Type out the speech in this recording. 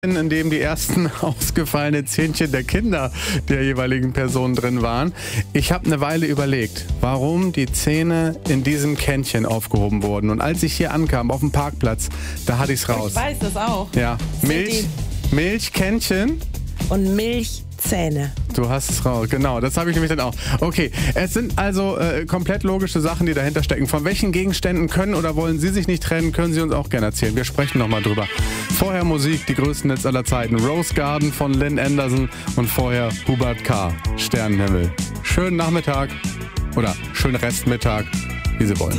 in dem die ersten ausgefallenen Zähnchen der Kinder der jeweiligen Person drin waren. Ich habe eine Weile überlegt, warum die Zähne in diesem Kännchen aufgehoben wurden. Und als ich hier ankam auf dem Parkplatz, da hatte ich's raus. Ich weiß das auch. Ja, Milchkännchen und Milchzähne. Du hast es raus, genau, das habe ich nämlich dann auch. Okay, es sind also komplett logische Sachen, die dahinter stecken. Von welchen Gegenständen können oder wollen Sie sich nicht trennen, können Sie uns auch gerne erzählen. Wir sprechen nochmal drüber. Vorher Musik, die größten Hits aller Zeiten. Rose Garden von Lynn Anderson und vorher Hubert K. Sternenhimmel. Schönen Nachmittag oder schönen Restmittag, wie Sie wollen.